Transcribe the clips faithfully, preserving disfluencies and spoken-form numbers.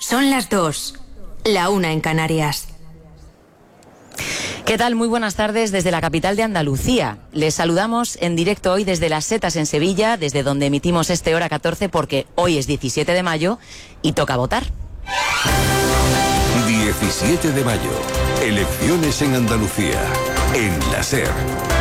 Son las dos, la una en Canarias. ¿Qué tal? Muy buenas tardes desde la capital de Andalucía. Les saludamos en directo hoy desde Las Setas en Sevilla, desde donde emitimos este Hora catorce, porque hoy es diecisiete de mayo y toca votar. diecisiete de mayo, elecciones en Andalucía, en la SER.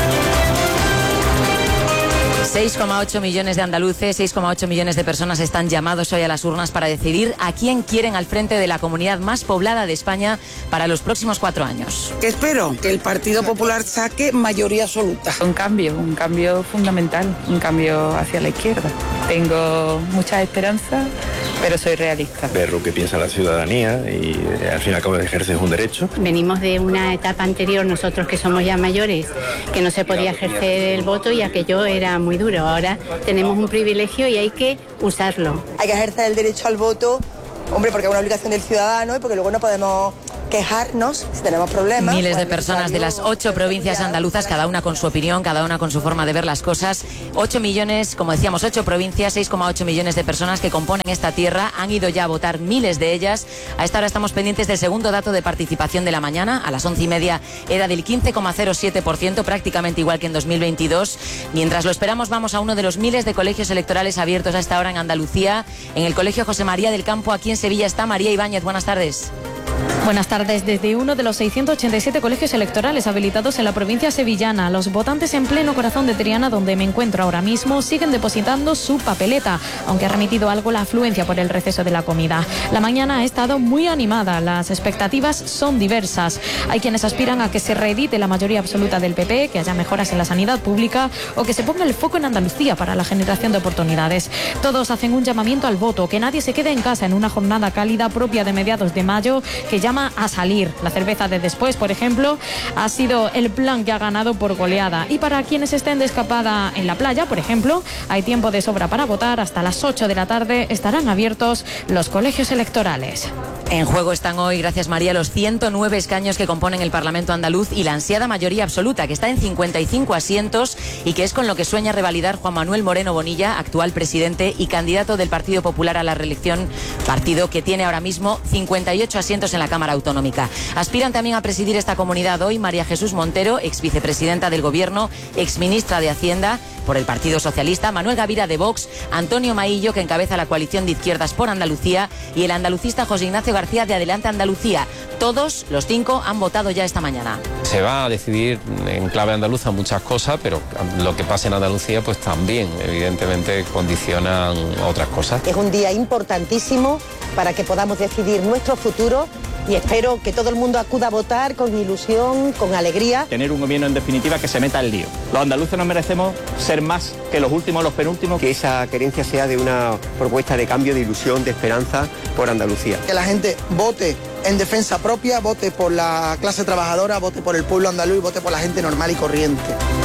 seis coma ocho millones de andaluces, seis coma ocho millones de personas están llamados hoy a las urnas para decidir a quién quieren al frente de la comunidad más poblada de España para los próximos cuatro años. Espero que el Partido Popular saque mayoría absoluta. Un cambio, un cambio fundamental, un cambio hacia la izquierda. Tengo mucha esperanza, pero soy realista. Ver lo que piensa la ciudadanía y eh, al fin y al cabo ejerces un derecho. Venimos de una etapa anterior, nosotros que somos ya mayores, que no se podía ejercer el voto y aquello era muy duro. Ahora tenemos un privilegio y hay que usarlo. Hay que ejercer el derecho al voto, hombre, porque es una obligación del ciudadano y porque luego no podemos quejarnos si tenemos problemas. Miles pues, de personas de las ocho provincias andaluzas, cada una con su opinión, cada una con su forma de ver las cosas. Ocho millones, como decíamos, ocho provincias, seis coma ocho millones de personas que componen esta tierra. Han ido ya a votar miles de ellas. A esta hora estamos pendientes del segundo dato de participación de la mañana. A las once y media era del quince coma cero siete por ciento, prácticamente igual que en dos mil veintidós. Mientras lo esperamos, vamos a uno de los miles de colegios electorales abiertos a esta hora en Andalucía. En el Colegio José María del Campo, aquí en Sevilla, está María Ibáñez. Buenas tardes. Buenas tardes. Desde uno de los seiscientos ochenta y siete colegios electorales habilitados en la provincia sevillana, los votantes en pleno corazón de Triana, donde me encuentro ahora mismo, siguen depositando su papeleta, aunque ha remitido algo la afluencia por el receso de la comida. La mañana ha estado muy animada, las expectativas son diversas. Hay quienes aspiran a que se reedite la mayoría absoluta del P P, que haya mejoras en la sanidad pública o que se ponga el foco en Andalucía para la generación de oportunidades. Todos hacen un llamamiento al voto, que nadie se quede en casa en una jornada cálida propia de mediados de mayo, que llama a salir. La cerveza de después, por ejemplo, ha sido el plan que ha ganado por goleada. Y para quienes estén de escapada en la playa, por ejemplo, hay tiempo de sobra para votar. Hasta las ocho de la tarde estarán abiertos los colegios electorales. En juego están hoy, gracias María, los ciento nueve escaños que componen el Parlamento andaluz y la ansiada mayoría absoluta, que está en cincuenta y cinco asientos y que es con lo que sueña revalidar Juan Manuel Moreno Bonilla, actual presidente y candidato del Partido Popular a la reelección, partido que tiene ahora mismo cincuenta y ocho asientos en la Cámara Autonómica. Aspiran también a presidir esta comunidad hoy María Jesús Montero, ex vicepresidenta del Gobierno, ex ministra de Hacienda por el Partido Socialista, Manuel Gavira de Vox, Antonio Maillo, que encabeza la coalición de izquierdas por Andalucía, y el andalucista José Ignacio García de Adelante Andalucía. Todos, los cinco, han votado ya esta mañana. Se va a decidir en clave andaluza muchas cosas, pero lo que pase en Andalucía pues también, evidentemente, condicionan otras cosas. Es un día importantísimo para que podamos decidir nuestro futuro y espero que todo el mundo acuda a votar con ilusión, con alegría. Tener un gobierno, en definitiva, que se meta al lío. Los andaluces nos merecemos ser más que los últimos, los penúltimos. Que esa querencia sea de una propuesta de cambio, de ilusión, de esperanza por Andalucía. Que la gente vote en defensa propia, vote por la clase trabajadora, vote por el pueblo andaluz, vote por la gente normal y corriente.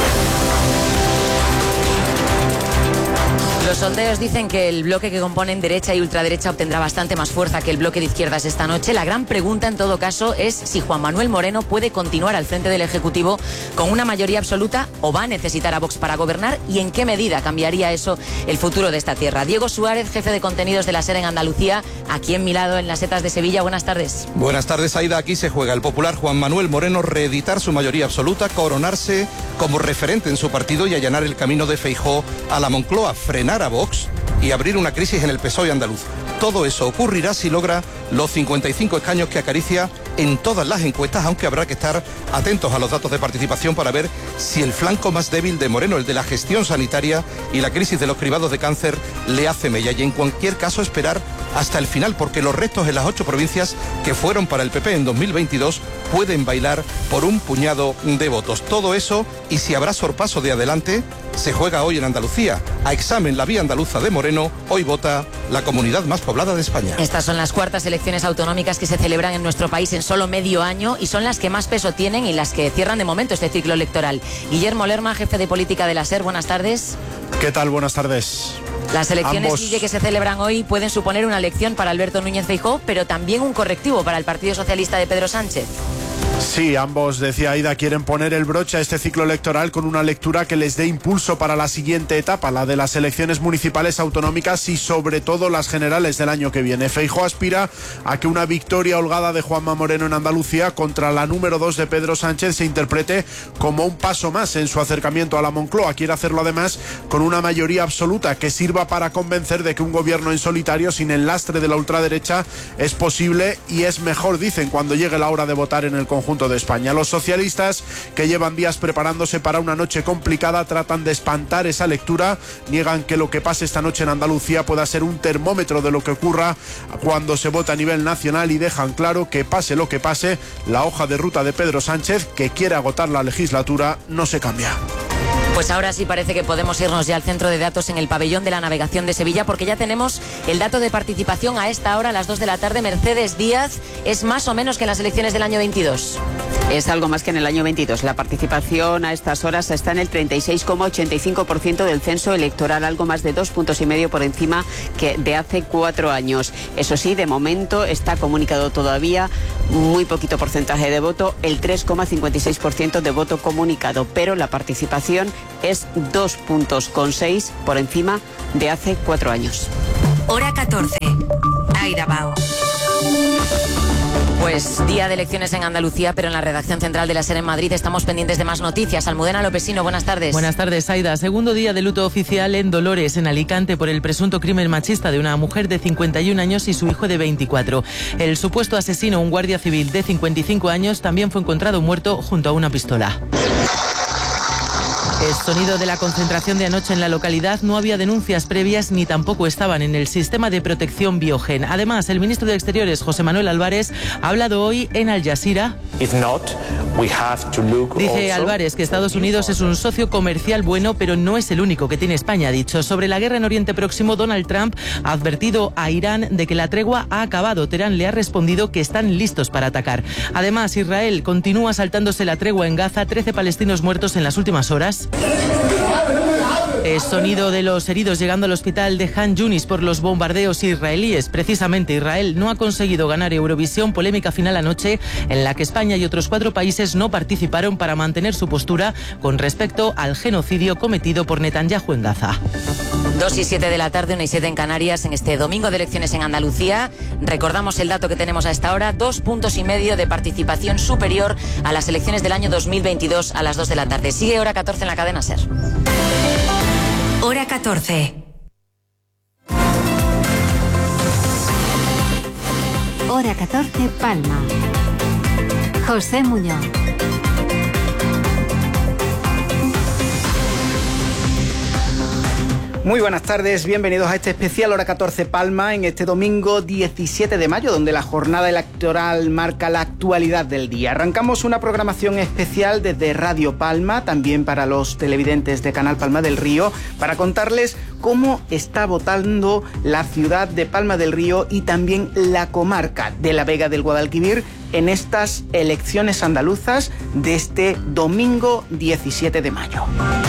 Los sondeos dicen que el bloque que componen derecha y ultraderecha obtendrá bastante más fuerza que el bloque de izquierdas esta noche. La gran pregunta, en todo caso, es si Juan Manuel Moreno puede continuar al frente del Ejecutivo con una mayoría absoluta o va a necesitar a Vox para gobernar y en qué medida cambiaría eso el futuro de esta tierra. Diego Suárez, jefe de contenidos de la SER en Andalucía, aquí en mi lado, en Las Setas de Sevilla. Buenas tardes. Buenas tardes, Aida. Aquí se juega el popular Juan Manuel Moreno reeditar su mayoría absoluta, coronarse como referente en su partido y allanar el camino de Feijóo a la Moncloa, frenar a Vox y abrir una crisis en el P S O E andaluz. Todo eso ocurrirá si logra los cincuenta y cinco escaños que acaricia en todas las encuestas, aunque habrá que estar atentos a los datos de participación para ver si el flanco más débil de Moreno, el de la gestión sanitaria y la crisis de los cribados de cáncer, le hace mella. Y en cualquier caso esperar hasta el final, porque los restos en las ocho provincias que fueron para el P P en dos mil veintidós pueden bailar por un puñado de votos. Todo eso, y si habrá sorpaso de adelante, se juega hoy en Andalucía. A examen la vía andaluza de Moreno, hoy vota la comunidad más poblada de España. Estas son las cuartas elecciones autonómicas que se celebran en nuestro país en solo medio año y son las que más peso tienen y las que cierran de momento este ciclo electoral. Guillermo Lerma, jefe de política de la SER, buenas tardes. ¿Qué tal? Buenas tardes. Las elecciones, Ambos... Guille, que se celebran hoy pueden suponer una elección para Alberto Núñez Feijóo, pero también un correctivo para el Partido Socialista de Pedro Sánchez. Sí, ambos, decía Aida, quieren poner el broche a este ciclo electoral con una lectura que les dé impulso para la siguiente etapa, la de las elecciones municipales, autonómicas y sobre todo las generales del año que viene. Feijóo aspira a que una victoria holgada de Juanma Moreno en Andalucía contra la número dos de Pedro Sánchez se interprete como un paso más en su acercamiento a la Moncloa. Quiere hacerlo además con una mayoría absoluta que sirva para convencer de que un gobierno en solitario sin el lastre de la ultraderecha es posible y es mejor, dicen, cuando llegue la hora de votar en el conjunto de España. Los socialistas, que llevan días preparándose para una noche complicada, tratan de espantar esa lectura, niegan que lo que pase esta noche en Andalucía pueda ser un termómetro de lo que ocurra cuando se vote a nivel nacional y dejan claro que pase lo que pase, la hoja de ruta de Pedro Sánchez, que quiere agotar la legislatura, no se cambia. Pues ahora sí parece que podemos irnos ya al centro de datos en el pabellón de la navegación de Sevilla, porque ya tenemos el dato de participación a esta hora, a las dos de la tarde. Mercedes Díaz, ¿es más o menos que en las elecciones del año veintidós? Es algo más que en el año veintidós. La participación a estas horas está en el treinta y seis coma ochenta y cinco por ciento del censo electoral, algo más de dos puntos y medio por encima que de hace cuatro años. Eso sí, de momento está comunicado todavía muy poquito porcentaje de voto, el tres coma cincuenta y seis por ciento de voto comunicado, pero la participación es dos puntos con seis por encima de hace cuatro años. Hora catorce. Aida Bao. Pues día de elecciones en Andalucía, pero en la redacción central de la SER en Madrid estamos pendientes de más noticias. Almudena Lopesino, buenas tardes. Buenas tardes, Aida. Segundo día de luto oficial en Dolores, en Alicante, por el presunto crimen machista de una mujer de cincuenta y un años y su hijo de veinticuatro. El supuesto asesino, un guardia civil de cincuenta y cinco años, también fue encontrado muerto junto a una pistola. El sonido de la concentración de anoche en la localidad. No había denuncias previas ni tampoco estaban en el sistema de protección Biogen. Además, el ministro de Exteriores, José Manuel Álvarez, ha hablado hoy en Al Jazeera. Dice Álvarez que Estados Unidos es un socio comercial bueno, pero no es el único que tiene España, ha dicho. Sobre la guerra en Oriente Próximo, Donald Trump ha advertido a Irán de que la tregua ha acabado. Teherán le ha respondido que están listos para atacar. Además, Israel continúa saltándose la tregua en Gaza. trece palestinos muertos en las últimas horas. El sonido de los heridos llegando al hospital de Han Yunis por los bombardeos israelíes. Precisamente Israel no ha conseguido ganar Eurovisión. Polémica final anoche en la que España y otros cuatro países no participaron para mantener su postura con respecto al genocidio cometido por Netanyahu en Gaza. Dos y siete de la tarde, una y siete en Canarias, en este domingo de elecciones en Andalucía. Recordamos el dato que tenemos a esta hora, dos puntos y medio de participación superior a las elecciones del año dos mil veintidós a las dos de la tarde. Sigue Hora catorce en la cadena SER. Hora catorce. Hora catorce, Palma. José Muñoz. Muy buenas tardes, bienvenidos a este especial Hora catorce Palma en este domingo diecisiete de mayo, donde la jornada electoral marca la actualidad del día. Arrancamos una programación especial desde Radio Palma, también para los televidentes de Canal Palma del Río, para contarles cómo está votando la ciudad de Palma del Río y también la comarca de la Vega del Guadalquivir en estas elecciones andaluzas de este domingo diecisiete de mayo.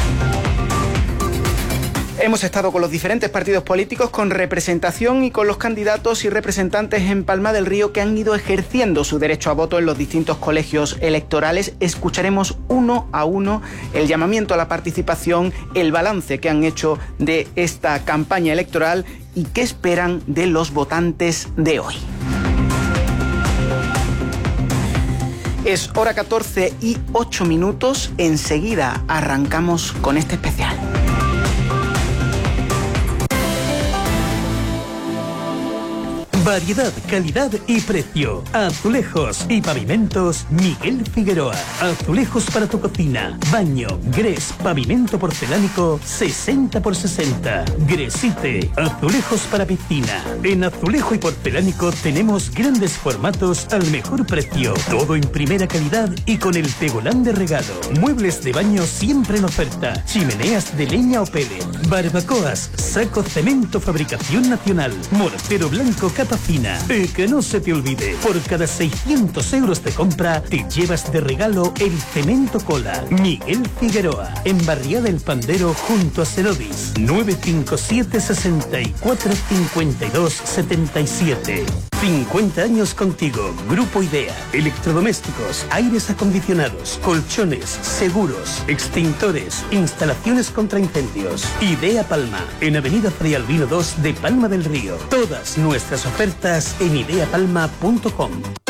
Hemos estado con los diferentes partidos políticos con representación y con los candidatos y representantes en Palma del Río que han ido ejerciendo su derecho a voto en los distintos colegios electorales. Escucharemos uno a uno el llamamiento a la participación, el balance que han hecho de esta campaña electoral y qué esperan de los votantes de hoy. Es hora catorce y ocho minutos. Enseguida arrancamos con este especial. Variedad, calidad y precio. Azulejos y pavimentos Miguel Figueroa. Azulejos para tu cocina, baño, gres, pavimento porcelánico sesenta por sesenta. Gresite, azulejos para piscina. En azulejo y porcelánico tenemos grandes formatos al mejor precio. Todo en primera calidad y con el tegolán de regalo. Muebles de baño siempre en oferta. Chimeneas de leña o pellet. Barbacoas, saco cemento fabricación nacional. Mortero blanco capa cocina. Y que no se te olvide, por cada seiscientos euros de compra te llevas de regalo el cemento Cola. Miguel Figueroa, en Barriada del Pandero junto a Cerodis. nueve cinco siete, seis cuatro, cinco dos siete siete. cincuenta años contigo. Grupo Idea. Electrodomésticos, aires acondicionados, colchones, seguros, extintores, instalaciones contra incendios. Idea Palma, en Avenida Fray Albino dos de Palma del Río. Todas nuestras ofertas en idea palma punto com.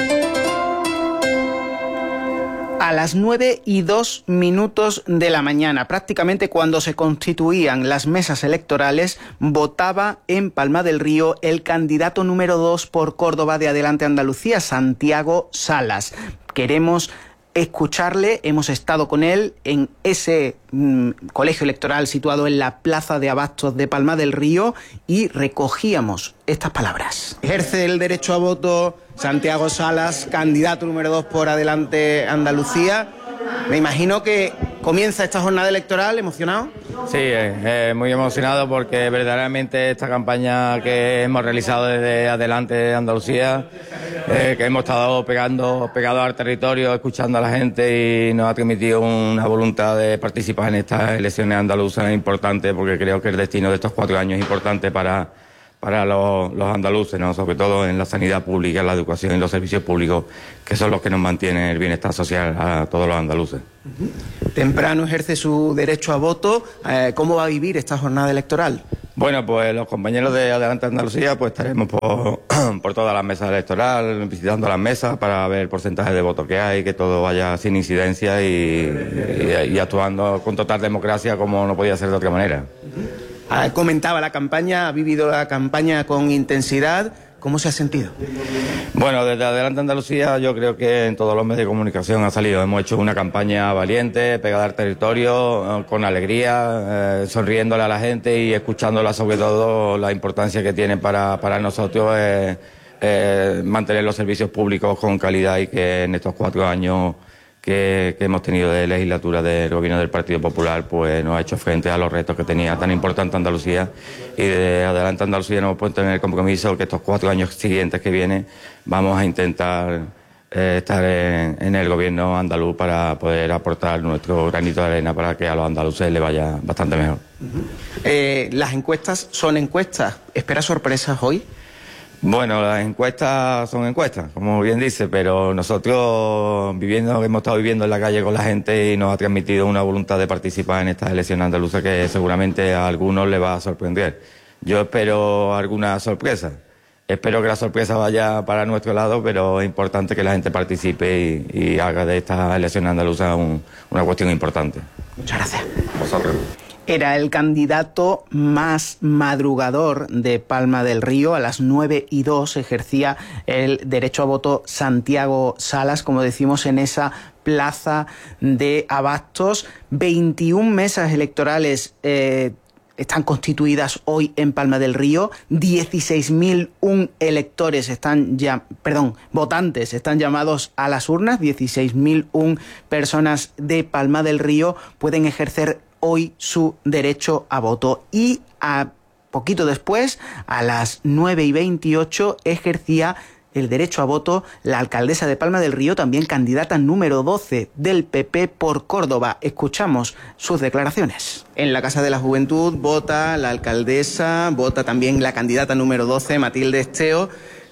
A las nueve y dos minutos de la mañana, prácticamente cuando se constituían las mesas electorales, votaba en Palma del Río el candidato número dos por Córdoba de Adelante Andalucía, Santiago Salas. Queremos escucharle, hemos estado con él en ese mmm, colegio electoral situado en la Plaza de Abastos de Palma del Río y recogíamos estas palabras. Ejerce el derecho a voto Santiago Salas, candidato número dos por Adelante Andalucía. Me imagino que comienza esta jornada electoral, ¿emocionado? Sí, eh, muy emocionado porque verdaderamente esta campaña que hemos realizado desde Adelante Andalucía, eh, que hemos estado pegando, pegados al territorio, escuchando a la gente y nos ha transmitido una voluntad de participar en estas elecciones andaluzas importante, porque creo que el destino de estos cuatro años es importante para... para los, los andaluces, ¿no? Sobre todo en la sanidad pública, en la educación y los servicios públicos, que son los que nos mantienen el bienestar social a todos los andaluces. Uh-huh. Temprano ejerce su derecho a voto. Eh, ¿Cómo va a vivir esta jornada electoral? Bueno, pues los compañeros de Adelante Andalucía pues estaremos por, por todas las mesas electorales, visitando las mesas para ver el porcentaje de votos que hay, que todo vaya sin incidencia y, y, y actuando con total democracia como no podía ser de otra manera. Uh-huh. Ah, comentaba la campaña, ha vivido la campaña con intensidad. ¿Cómo se ha sentido? Bueno, desde Adelante Andalucía yo creo que en todos los medios de comunicación ha salido. Hemos hecho una campaña valiente, pegada al territorio, con alegría, eh, sonriéndole a la gente y escuchándola, sobre todo la importancia que tiene para, para nosotros eh, eh, mantener los servicios públicos con calidad y que en estos cuatro años Que, que hemos tenido de legislatura del gobierno del Partido Popular, pues nos ha hecho frente a los retos que tenía tan importante Andalucía, y de Adelante Andalucía nos hemos puesto en el compromiso que estos cuatro años siguientes que vienen vamos a intentar eh, estar en, en el gobierno andaluz para poder aportar nuestro granito de arena para que a los andaluces les vaya bastante mejor. Uh-huh. eh, las encuestas son encuestas. ¿Espera sorpresas hoy? Bueno, las encuestas son encuestas, como bien dice, pero nosotros viviendo, hemos estado viviendo en la calle con la gente y nos ha transmitido una voluntad de participar en estas elecciones andaluzas que seguramente a algunos les va a sorprender. Yo espero alguna sorpresa. Espero que la sorpresa vaya para nuestro lado, pero es importante que la gente participe y, y haga de estas elecciones andaluzas un, una cuestión importante. Muchas gracias. Vosotros. Era el candidato más madrugador de Palma del Río. A las nueve y dos ejercía el derecho a voto Santiago Salas, como decimos, en esa plaza de Abastos. veintiuna mesas electorales eh, están constituidas hoy en Palma del Río. dieciséis mil uno electores están ya, perdón, votantes están llamados a las urnas. dieciséis mil uno personas de Palma del Río pueden ejercer hoy su derecho a voto. Y a poquito después, a las nueve y veintiocho, ejercía el derecho a voto la alcaldesa de Palma del Río, también candidata número doce del P P por Córdoba. Escuchamos sus declaraciones. En la Casa de la Juventud vota la alcaldesa, vota también la candidata número doce, Matilde Esteo.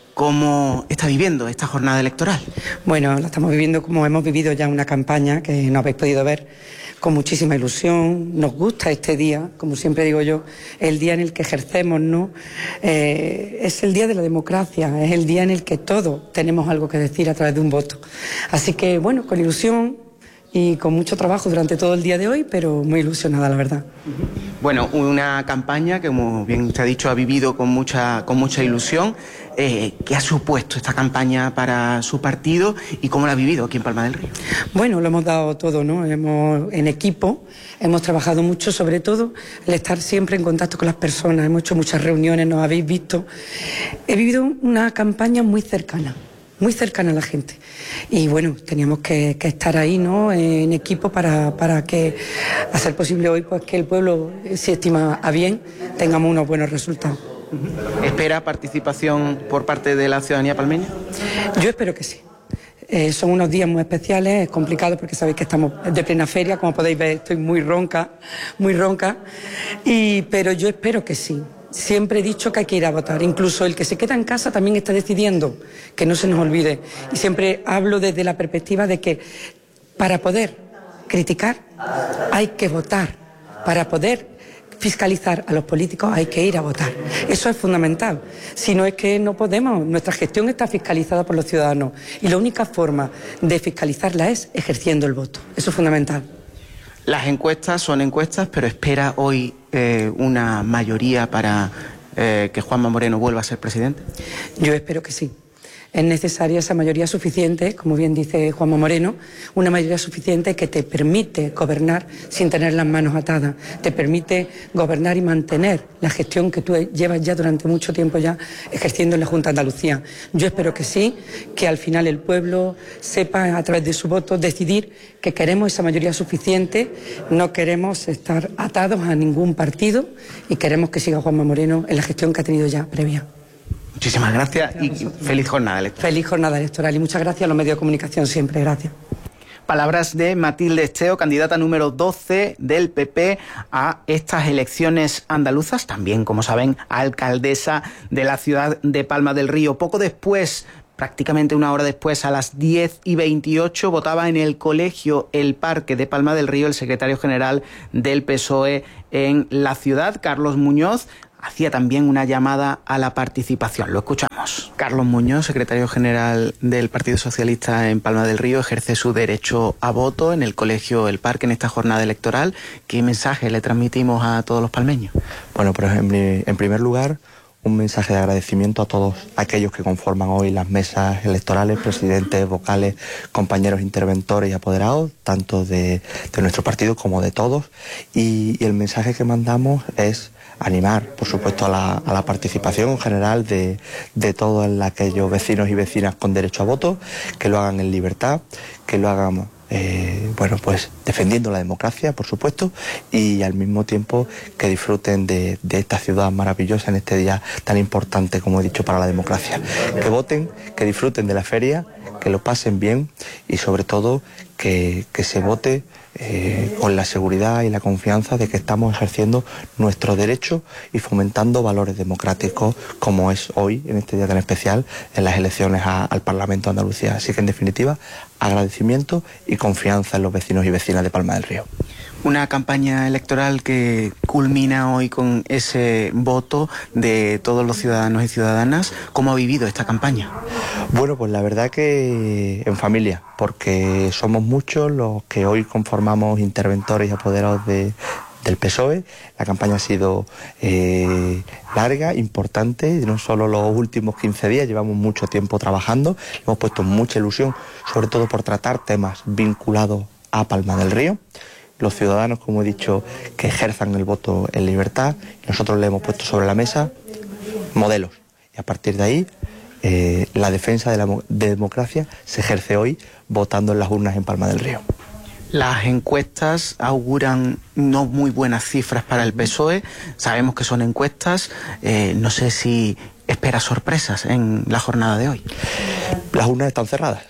¿Cómo está viviendo esta jornada electoral? Bueno, la estamos viviendo como hemos vivido ya una campaña que no habéis podido ver, con muchísima ilusión. Nos gusta este día, como siempre digo yo, el día en el que ejercemos, ¿no? Eh, es el día de la democracia, es el día en el que todos tenemos algo que decir a través de un voto. Así que, bueno, con ilusión y con mucho trabajo durante todo el día de hoy, pero muy ilusionada, la verdad. Bueno, una campaña que, como bien usted ha dicho, ha vivido con mucha, con mucha ilusión. Eh, ¿Qué ha supuesto esta campaña para su partido y cómo la ha vivido aquí en Palma del Río? Bueno, lo hemos dado todo, ¿no? Hemos, en equipo, hemos trabajado mucho, sobre todo el estar siempre en contacto con las personas. Hemos hecho muchas reuniones, nos habéis visto. He vivido una campaña muy cercana. muy cercana a la gente. Y bueno, teníamos que, que estar ahí, ¿no?, en equipo para, para que hacer posible hoy pues que el pueblo, si estima a bien, tengamos unos buenos resultados. ¿Espera participación por parte de la ciudadanía palmeña? Yo espero que sí. Eh, son unos días muy especiales, es complicado porque sabéis que estamos de plena feria, como podéis ver estoy muy ronca, muy ronca, y, pero yo espero que sí. Siempre he dicho que hay que ir a votar, incluso el que se queda en casa también está decidiendo, que no se nos olvide. Y siempre hablo desde la perspectiva de que para poder criticar hay que votar, para poder fiscalizar a los políticos hay que ir a votar. Eso es fundamental. Si no es que no podemos, nuestra gestión está fiscalizada por los ciudadanos y la única forma de fiscalizarla es ejerciendo el voto. Eso es fundamental. Las encuestas son encuestas, pero espera hoy eh, una mayoría para eh, que Juanma Moreno vuelva a ser presidente. Yo espero que sí. Es necesaria esa mayoría suficiente, como bien dice Juanma Moreno, una mayoría suficiente que te permite gobernar sin tener las manos atadas, te permite gobernar y mantener la gestión que tú llevas ya durante mucho tiempo ya ejerciendo en la Junta de Andalucía. Yo espero que sí, que al final el pueblo sepa a través de su voto decidir que queremos esa mayoría suficiente, no queremos estar atados a ningún partido y queremos que siga Juanma Moreno en la gestión que ha tenido ya previa. Muchísimas gracias y feliz jornada electoral. Feliz jornada electoral y muchas gracias a los medios de comunicación siempre, gracias. Palabras de Matilde Esteo, candidata número doce del P P a estas elecciones andaluzas, también, como saben, alcaldesa de la ciudad de Palma del Río. Poco después, prácticamente una hora después, a las diez y veintiocho, votaba en el colegio El Parque de Palma del Río el secretario general del P S O E en la ciudad, Carlos Muñoz. Hacía también una llamada a la participación. Lo escuchamos. Carlos Muñoz, secretario general del Partido Socialista en Palma del Río, ejerce su derecho a voto en el colegio El Parque en esta jornada electoral. ¿Qué mensaje le transmitimos a todos los palmeños? Bueno, pues en, en primer lugar, un mensaje de agradecimiento a todos aquellos que conforman hoy las mesas electorales, presidentes, vocales, compañeros interventores y apoderados, tanto de, de nuestro partido como de todos. Y, y el mensaje que mandamos es animar, por supuesto, a la, a la participación en general de, de todos aquellos vecinos y vecinas con derecho a voto, que lo hagan en libertad, que lo hagan Eh, bueno, pues defendiendo la democracia, por supuesto, y al mismo tiempo que disfruten de, de esta ciudad maravillosa en este día tan importante, como he dicho, para la democracia. Que voten, que disfruten de la feria, que lo pasen bien y sobre todo que, que se vote eh, con la seguridad y la confianza de que estamos ejerciendo nuestro derecho y fomentando valores democráticos como es hoy, en este día tan especial, en las elecciones a, al Parlamento de Andalucía. Así que, en definitiva, agradecimiento y confianza en los vecinos y vecinas de Palma del Río. Una campaña electoral que culmina hoy con ese voto de todos los ciudadanos y ciudadanas. ¿Cómo ha vivido esta campaña? Bueno, pues la verdad que en familia, porque somos muchos los que hoy conformamos interventores y apoderados de, del P S O E. La campaña ha sido eh, larga, importante, y no solo los últimos quince días, llevamos mucho tiempo trabajando, hemos puesto mucha ilusión, sobre todo por tratar temas vinculados a Palma del Río. Los ciudadanos, como he dicho, que ejerzan el voto en libertad, nosotros le hemos puesto sobre la mesa modelos, y a partir de ahí eh, la defensa de la de democracia se ejerce hoy votando en las urnas en Palma del Río. Las encuestas auguran no muy buenas cifras para el P S O E. Sabemos que son encuestas. Eh, no sé si espera sorpresas en la jornada de hoy. Las urnas están cerradas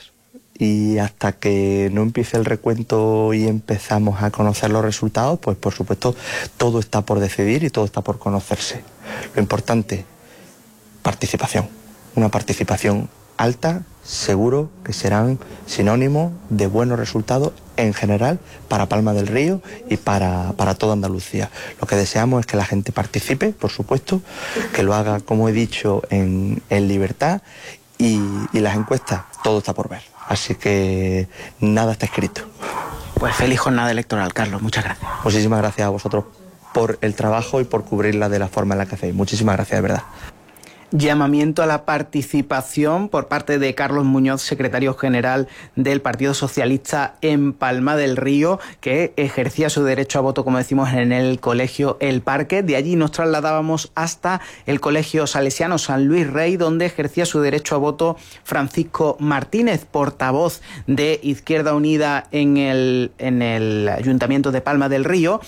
y hasta que no empiece el recuento y empezamos a conocer los resultados, pues por supuesto todo está por decidir y todo está por conocerse. Lo importante, participación. Una participación alta, seguro que serán sinónimos de buenos resultados en general para Palma del Río y para, para toda Andalucía. Lo que deseamos es que la gente participe, por supuesto, que lo haga, como he dicho, en, en libertad y, y las encuestas, todo está por ver. Así que nada está escrito. Pues feliz jornada electoral, Carlos. Muchas gracias. Muchísimas gracias a vosotros por el trabajo y por cubrirla de la forma en la que hacéis. Muchísimas gracias, de verdad. Llamamiento a la participación por parte de Carlos Muñoz, secretario general del Partido Socialista en Palma del Río, que ejercía su derecho a voto, como decimos, en el colegio El Parque. De allí nos trasladábamos hasta el colegio salesiano San Luis Rey, donde ejercía su derecho a voto Francisco Martínez, portavoz de Izquierda Unida en el, en el Ayuntamiento de Palma del Río.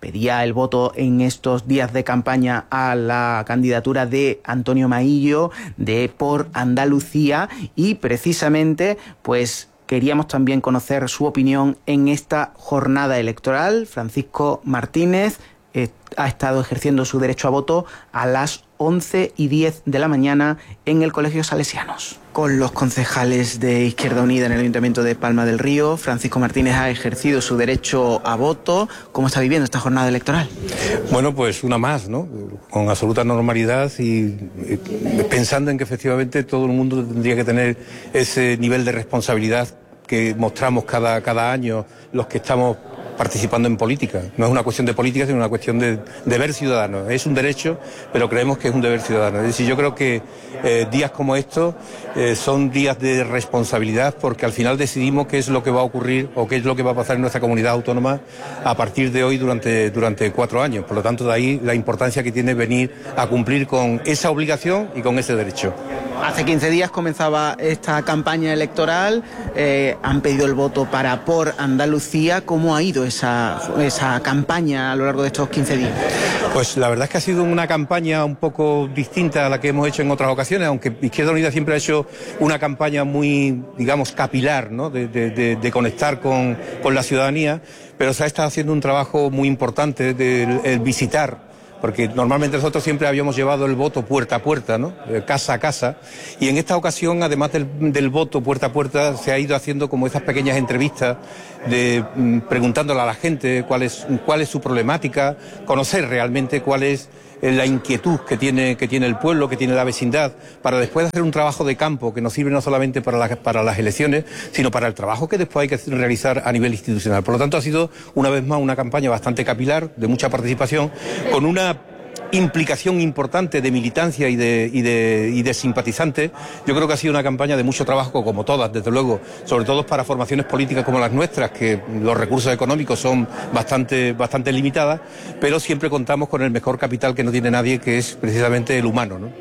pedía el voto en estos días de campaña a la candidatura de Antonio Maillo de Por Andalucía, y precisamente pues queríamos también conocer su opinión en esta jornada electoral. Francisco Martínez eh, ha estado ejerciendo su derecho a voto a las once y diez de la mañana en el Colegio Salesianos. Con los concejales de Izquierda Unida en el Ayuntamiento de Palma del Río, Francisco Martínez ha ejercido su derecho a voto. ¿Cómo está viviendo esta jornada electoral? Bueno, pues una más, ¿no? Con absoluta normalidad y pensando en que efectivamente todo el mundo tendría que tener ese nivel de responsabilidad que mostramos cada, cada año los que estamos participando en política. No es una cuestión de política, sino una cuestión de deber ciudadano. Es un derecho, pero creemos que es un deber ciudadano. Es decir, yo creo que eh, días como estos eh, son días de responsabilidad, porque al final decidimos qué es lo que va a ocurrir o qué es lo que va a pasar en nuestra comunidad autónoma a partir de hoy durante, durante cuatro años. Por lo tanto, de ahí la importancia que tiene venir a cumplir con esa obligación y con ese derecho. Hace quince días comenzaba esta campaña electoral, eh, han pedido el voto para Por Andalucía. ¿Cómo ha ido esa, esa campaña a lo largo de estos quince días? Pues la verdad es que ha sido una campaña un poco distinta a la que hemos hecho en otras ocasiones, aunque Izquierda Unida siempre ha hecho una campaña muy, digamos, capilar, ¿no? de, de, de, de conectar con, con la ciudadanía, pero se ha estado haciendo un trabajo muy importante de, de visitar, porque normalmente nosotros siempre habíamos llevado el voto puerta a puerta, ¿no? Casa a casa, y en esta ocasión, además del, del voto puerta a puerta, se ha ido haciendo como esas pequeñas entrevistas, de, mm, preguntándole a la gente cuál es, cuál es su problemática, conocer realmente cuál es la inquietud que tiene, que tiene el pueblo, que tiene la vecindad, para después hacer un trabajo de campo que nos sirve no solamente para, la, para las elecciones, sino para el trabajo que después hay que realizar a nivel institucional. Por lo tanto, ha sido una vez más una campaña bastante capilar, de mucha participación, con una implicación importante de militancia y de, y de, y de simpatizantes. Yo creo que ha sido una campaña de mucho trabajo, como todas, desde luego, sobre todo para formaciones políticas como las nuestras, que los recursos económicos son bastante, bastante limitadas, pero siempre contamos con el mejor capital que no tiene nadie, que es precisamente el humano, ¿no?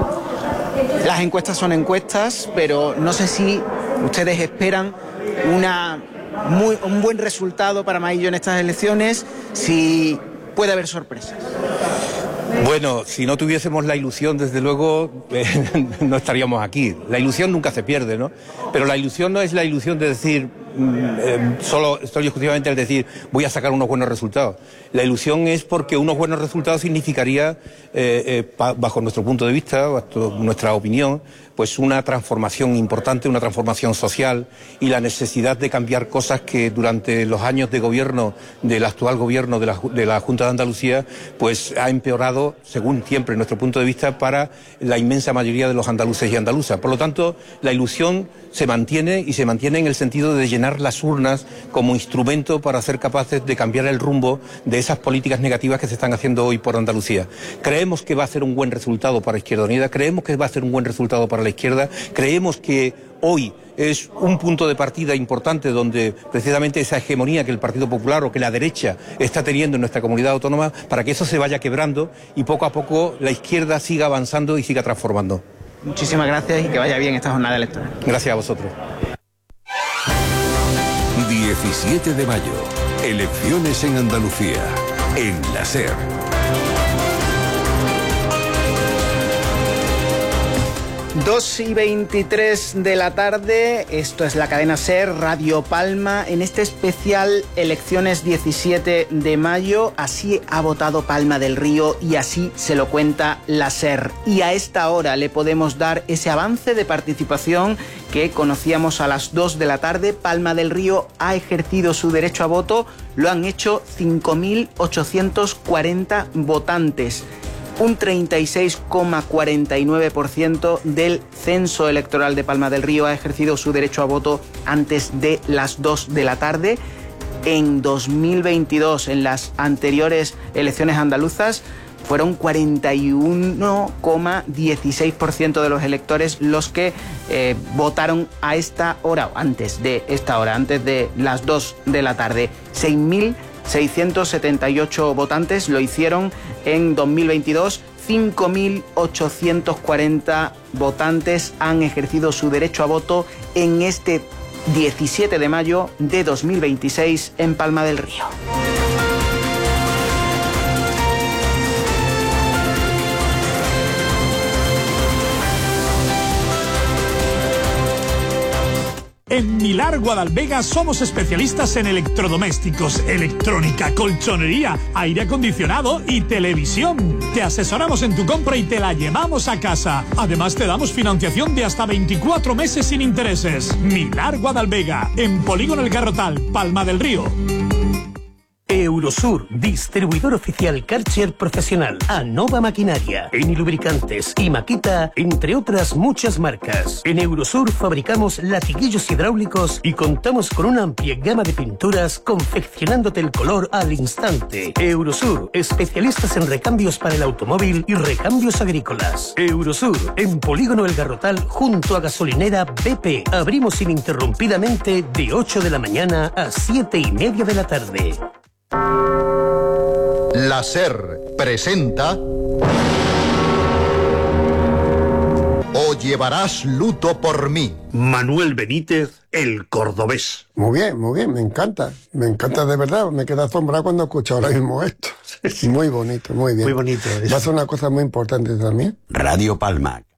Las encuestas son encuestas, pero no sé si ustedes esperan una muy, un buen resultado para Maillo en estas elecciones, si puede haber sorpresas. Bueno, si no tuviésemos la ilusión, desde luego, eh, no estaríamos aquí. La ilusión nunca se pierde, ¿no? Pero la ilusión no es la ilusión de decir, eh, solo estoy exclusivamente al decir, voy a sacar unos buenos resultados. La ilusión es porque unos buenos resultados significaría, eh, eh, pa, bajo nuestro punto de vista, bajo nuestra opinión, pues una transformación importante, una transformación social, y la necesidad de cambiar cosas que durante los años de gobierno del actual gobierno de la, de la Junta de Andalucía, pues ha empeorado, según siempre nuestro punto de vista, para la inmensa mayoría de los andaluces y andaluzas. Por lo tanto, la ilusión se mantiene, y se mantiene en el sentido de llenar las urnas como instrumento para ser capaces de cambiar el rumbo de esas políticas negativas que se están haciendo hoy por Andalucía. Creemos que va a ser un buen resultado para Izquierda Unida, creemos que va a ser un buen resultado para la izquierda, creemos que hoy es un punto de partida importante donde precisamente esa hegemonía que el Partido Popular o que la derecha está teniendo en nuestra comunidad autónoma, para que eso se vaya quebrando y poco a poco la izquierda siga avanzando y siga transformando. Muchísimas gracias y que vaya bien esta jornada electoral. Gracias a vosotros. diecisiete de mayo, elecciones en Andalucía, en la SER. dos y veintitrés de la tarde, esto es la cadena SER, Radio Palma, en este especial Elecciones diecisiete de mayo. Así ha votado Palma del Río y así se lo cuenta la SER. Y a esta hora le podemos dar ese avance de participación que conocíamos a las dos de la tarde. Palma del Río ha ejercido su derecho a voto, lo han hecho cinco mil ochocientos cuarenta votantes. Un treinta y seis coma cuarenta y nueve por ciento del censo electoral de Palma del Río ha ejercido su derecho a voto antes de las dos de la tarde. En dos mil veintidós, en las anteriores elecciones andaluzas, fueron cuarenta y uno coma dieciséis por ciento de los electores los que eh, votaron a esta hora, o antes de esta hora, antes de las dos de la tarde. seis mil seiscientos setenta y ocho votantes lo hicieron en dos mil veintidós, cinco mil ochocientos cuarenta votantes han ejercido su derecho a voto en este diecisiete de mayo de dos mil veintiséis en Palma del Río. En Milar Guadalvega somos especialistas en electrodomésticos, electrónica, colchonería, aire acondicionado y televisión. Te asesoramos en tu compra y te la llevamos a casa. Además te damos financiación de hasta veinticuatro meses sin intereses. Milar Guadalvega, en Polígono El Garrotal, Palma del Río. Eurosur, distribuidor oficial Karcher profesional. Anova Maquinaria, en lubricantes y Makita, entre otras muchas marcas. En Eurosur fabricamos latiguillos hidráulicos y contamos con una amplia gama de pinturas confeccionándote el color al instante. Eurosur, especialistas en recambios para el automóvil y recambios agrícolas. Eurosur, en Polígono El Garrotal, junto a gasolinera B P. Abrimos ininterrumpidamente de ocho de la mañana a siete y media de la tarde. La SER presenta O llevarás luto por mí. Manuel Benítez, el cordobés. Muy bien, muy bien, me encanta. Me encanta de verdad. Me queda asombrado cuando escucho ahora mismo esto. Muy bonito, muy bien. Muy bonito. Va a ser una cosa muy importante también. Radio Palma,